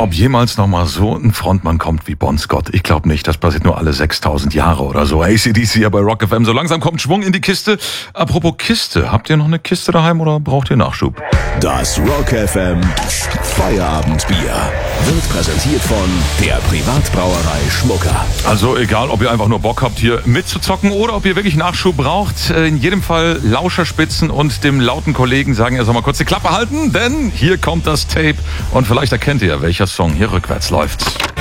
Ob jemals nochmal so ein Frontmann kommt wie Bon Scott, ich glaube nicht. Das passiert nur alle 6000 Jahre oder so. AC/DC hier bei Rock FM. So langsam kommt Schwung in die Kiste. Apropos Kiste, habt ihr noch eine Kiste daheim oder braucht ihr Nachschub? Das Rock FM Feierabendbier wird präsentiert von der Privatbrauerei Schmucker. Also egal, ob ihr einfach nur Bock habt, hier mitzuzocken oder ob ihr wirklich Nachschub braucht. In jedem Fall Lauscherspitzen und dem lauten Kollegen sagen, er soll mal kurz die Klappe halten, denn hier kommt das Tape und vielleicht erkennt ihr, welcher Song hier rückwärts läuft.